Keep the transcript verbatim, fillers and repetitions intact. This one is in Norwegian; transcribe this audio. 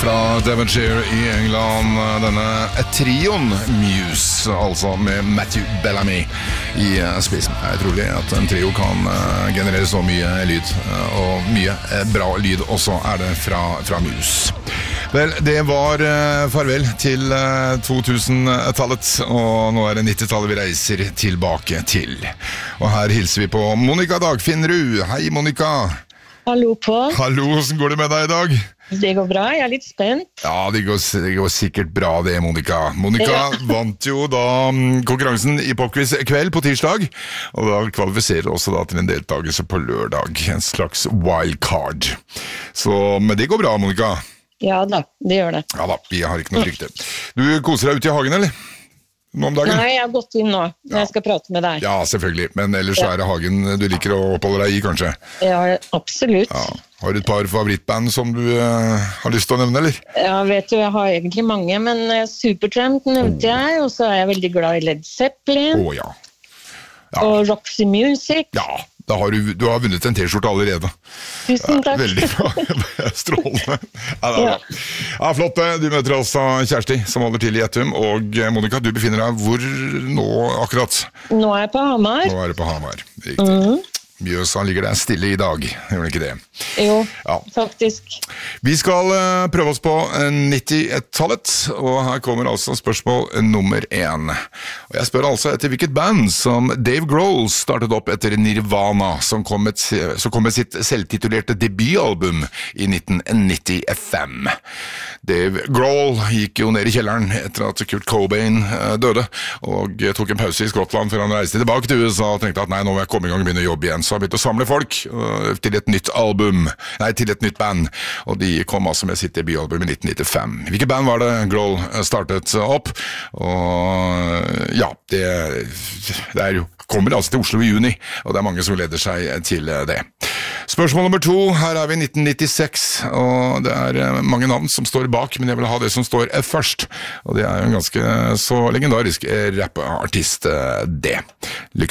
fra Devonshire i England, denne trioen Muse, altså med Matthew Bellamy i spissen. Det er utrolig at en trio kan generere så mye lyd, og mye bra lyd også er det fra, fra Muse. Vel, det var farvel til to-tusen-tallet, og nå er det nittitallet vi reiser tilbake til. Og her hilser vi på Monica Dagfinnrud. Hei, Monica. Hallo på. Hallo, hvordan går det med deg i dag? Det går bra, jeg er litt spent. Ja, det går, det går sikkert bra det, Monica. Monica ja. vant jo da konkurransen i Popquiz kveld på tirsdag, og da kvalifiserer også da til en deltakelse på lørdag, en slags wildcard. Så, men det går bra, Monica. Ja da, det gjør det. Ja da, vi har ikke noe frykte. Du koser deg ute i hagen, eller? Nå om dagen? Nei, jeg har gått inn nå. Ja. Jeg skal prate med deg. Ja, selvfølgelig. Men ellers ja. er det hagen du liker å oppholde deg i, kanskje? Ja, absolutt. Ja. Har du et par favorittband som du uh, har lyst til å nevne, eller? Ja, vet du, jeg har egentlig mange, men uh, Supertramp nevnte oh. jeg, og så er jeg veldig glad i Led Zeppelin. Å, oh, ja. ja. Og Roxy Music. Ja, da har du, du har vunnet en t-skjorte allerede. Tusen takk. Ja, veldig bra. Strålende. Ja, det er bra. Ja, flott. Du møter altså Kjersti, som holder til i Gjettum, og Monica, du befinner deg hvor nå akkurat? Nå er jeg på Hamar. Nå er du på Hamar, riktig. Mhm. Mjøsa ligger der stille i dag, gjør det ikke det? Jo, ja. faktisk. Vi skal uh, prøve oss på nittitallet, og her kommer altså spørsmål nummer én. Og jeg spør altså etter hvilket band som Dave Grohl startet opp etter Nirvana, som kom med, som kom med sitt selvtitulerte debutalbum i nitten nittifem. Dave Grohl gikk jo ned i kjelleren etter at Kurt Cobain uh, døde, og tok en pause i Skottland før han reiste tilbake til U S A og tenkte at nei, nå må jeg komme i gang og begynne å jobbe igjen. Så har begynt å samle folk uh, til et nytt album, nei, til et nytt band, og de kom altså med sitt debutalbum i nitten nittifem. Hvilket band var det Grohl startet opp? Og ja, det, det er jo, kommer altså til Oslo i juni, og det er mange som leder seg til det. Spørsmål nummer to, her er vi i nitten nittiseks, og det er mange navn som står bak, men jeg vil ha det som står først, og det er jo en ganske så legendarisk rappartist, det. Lykke til.